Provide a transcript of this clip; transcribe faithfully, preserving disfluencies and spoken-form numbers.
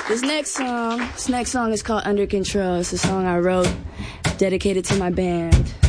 This next song, this next song is called Under Control. It's a song I wrote dedicated to my band.